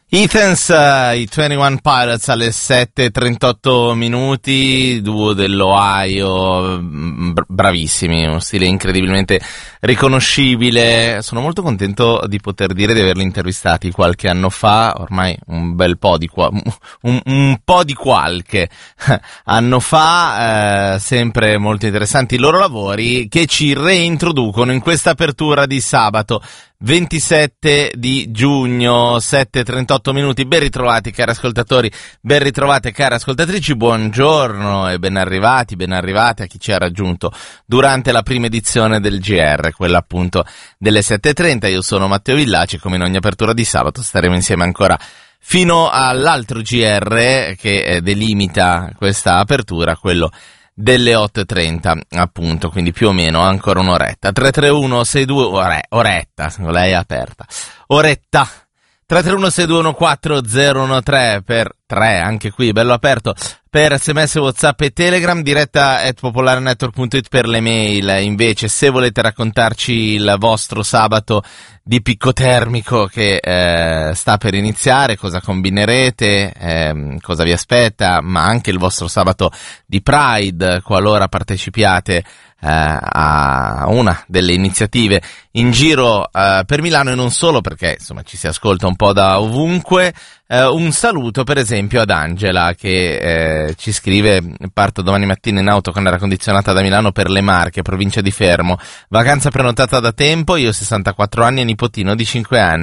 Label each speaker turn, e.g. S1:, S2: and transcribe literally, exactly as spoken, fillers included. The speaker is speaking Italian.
S1: Ethans, uh, i ventuno Pilots alle sette e trentotto minuti, duo dell'Ohio, br- bravissimi, uno stile incredibilmente riconoscibile. Sono molto contento di poter dire di averli intervistati qualche anno fa, ormai un bel po' di qua, un, un po' di qualche anno fa, eh, sempre molto interessanti i loro lavori che ci reintroducono in questa apertura di sabato ventisette di giugno, sette e trentotto minuti. Ben ritrovati cari ascoltatori, ben ritrovate cari ascoltatrici, buongiorno e ben arrivati, ben arrivate a chi ci ha raggiunto durante la prima edizione del G R, quella appunto delle sette e trenta. Io sono Matteo Villaci, come in ogni apertura di sabato staremo insieme ancora fino all'altro G R che eh, delimita questa apertura, quello delle otto e trenta appunto, quindi più o meno ancora un'oretta. Tre tre uno sei due ore, oretta, lei è aperta, oretta tre tre uno sei due uno quattro zero uno tre per tre, anche qui bello aperto, per sms, whatsapp e telegram, diretta at popolarenetwork punto it per le mail. Invece se volete raccontarci il vostro sabato di picco termico che eh, sta per iniziare, cosa combinerete, eh, cosa vi aspetta, ma anche il vostro sabato di Pride, qualora partecipiate Uh, a una delle iniziative in giro uh, per Milano e non solo, perché insomma ci si ascolta un po' da ovunque. Uh, un saluto per esempio ad Angela che uh, ci scrive: parto domani mattina in auto con aria condizionata da Milano per le Marche, provincia di Fermo, vacanza prenotata da tempo, io ho sessantaquattro anni e nipotino di cinque anni.